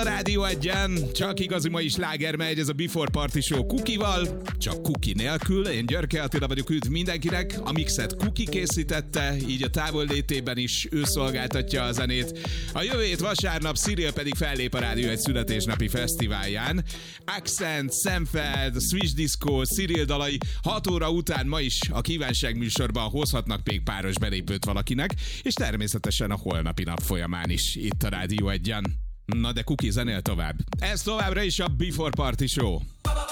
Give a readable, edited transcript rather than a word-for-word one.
A Rádió Egyen csak igazi mai sláger megy, ez a Before Party Show Kukival, csak Kuki nélkül. Én Györke Attila vagyok, üdv mindenkinek. A mixet Kuki készítette, így a távollétében is ő szolgáltatja a zenét. A jövő hét vasárnap Cyril pedig fellép a Rádió egy születésnapi fesztiválján. Accent, Semfeld, Swiss Disco, Cyril dalai 6 óra után ma is a kívánság műsorban hozhatnak még páros belépőt valakinek, és természetesen a holnapi nap folyamán is itt a Rádió Egyen. Na de Kuki, zenél tovább. Ez továbbra is a Before Party Show.